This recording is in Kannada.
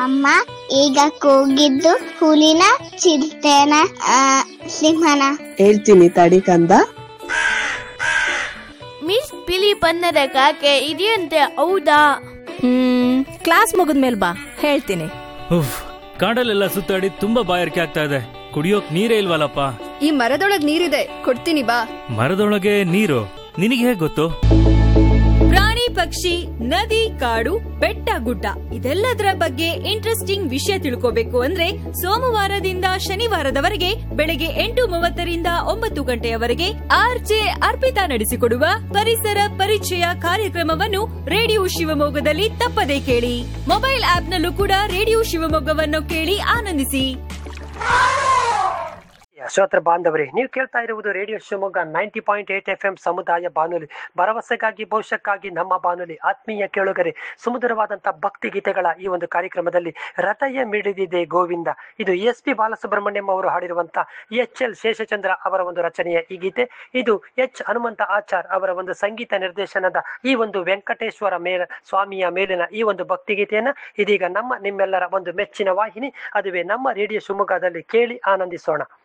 ಅಮ್ಮ ಈಗ ಕೂಗಿದ್ದು ಹುಲಿನ ಚಿರತೆನ ಸಿಂಹನ? ಹೇಳ್ತೀನಿ ತಡಿ ಕಂದ. ಮಿಸ್ ಬಿಳಿ ಬಣ್ಣದ ಕಾಗೆ ಇದೆಯಂತೆ, ಹೌದಾ? ಕ್ಲಾಸ್ ಮುಗಿದ್ಮೇಲೆ ಬಾ, ಹೇಳ್ತೀನಿ. ಕಾಡಲ್ಲೆಲ್ಲ ಸುತ್ತಾಡಿ ತುಂಬಾ ಬಾಯಾರಿಕೆ ಆಗ್ತಾ ಇದೆ, ಕುಡಿಯೋಕ್ ನೀರೇ ಇಲ್ವಲ್ಲಪ್ಪ. ಈ ಮರದೊಳಗ್ ನೀರಿದೆ, ಕೊಡ್ತೀನಿ ಬಾ. ಮರದೊಳಗೆ ನೀರು? ನಿನಗೆ ಹೇಗ್ ಗೊತ್ತು? ಪ್ರಾಣಿ ಪಕ್ಷಿ, ನದಿ, ಕಾಡು, ಬೆಟ್ಟ ಗುಡ್ಡ ಇದೆಲ್ಲದರ ಬಗ್ಗೆ ಇಂಟ್ರೆಸ್ಟಿಂಗ್ ವಿಷಯ ತಿಳ್ಕೋಬೇಕು ಅಂದ್ರೆ ಸೋಮವಾರದಿಂದ ಶನಿವಾರದವರೆಗೆ ಬೆಳಗ್ಗೆ 8:30ರಿಂದ 9 ಗಂಟೆಯವರೆಗೆ ಆರ್ಜೆ ಅರ್ಪಿತಾ ನಡೆಸಿಕೊಡುವ ಪರಿಸರ ಪರಿಚಯ ಕಾರ್ಯಕ್ರಮವನ್ನು ರೇಡಿಯೋ ಶಿವಮೊಗ್ಗದಲ್ಲಿ ತಪ್ಪದೇ ಕೇಳಿ. ಮೊಬೈಲ್ ಆಪ್ನಲ್ಲೂ ಕೂಡ ರೇಡಿಯೋ ಶಿವಮೊಗ್ಗವನ್ನು ಕೇಳಿ ಆನಂದಿಸಿ. ಶ್ರೋತೃ ಬಾಂಧವರೇ, ನೀವು ಕೇಳ್ತಾ ಇರುವುದು ರೇಡಿಯೋ ಶಿವಮೊಗ್ಗ 90.8 FM ಸಮುದಾಯ ಬಾನುಲಿ, ಭರವಸೆಗಾಗಿ ಭವಿಷ್ಯಕ್ಕಾಗಿ ನಮ್ಮ ಬಾನುಲಿ. ಆತ್ಮೀಯ ಕೇಳುಗರೆ, ಸುಮಧುರವಾದಂತಹ ಭಕ್ತಿ ಗೀತೆಗಳ ಈ ಒಂದು ಕಾರ್ಯಕ್ರಮದಲ್ಲಿ ರಥಯ ಮಿಡಿದಿದೆ ಗೋವಿಂದ, ಇದು SP ಬಾಲಸುಬ್ರಹ್ಮಣ್ಯಂ ಅವರು ಹಾಡಿರುವಂತಹ HL ಶೇಷಚಂದ್ರ ಅವರ ಒಂದು ರಚನೆಯ ಈ ಗೀತೆ. ಇದು H ಹನುಮಂತ ಆಚಾರ್ ಅವರ ಒಂದು ಸಂಗೀತ ನಿರ್ದೇಶನದ ಈ ಒಂದು ವೆಂಕಟೇಶ್ವರ ಸ್ವಾಮಿಯ ಮೇಲಿನ ಈ ಒಂದು ಭಕ್ತಿ ಗೀತೆಯನ್ನ ಇದೀಗ ನಿಮ್ಮೆಲ್ಲರ ಒಂದು ಮೆಚ್ಚಿನ ವಾಹಿನಿ, ಅದುವೇ ನಮ್ಮ ರೇಡಿಯೋ ಶಿವಮೊಗ್ಗದಲ್ಲಿ ಕೇಳಿ ಆನಂದಿಸೋಣ.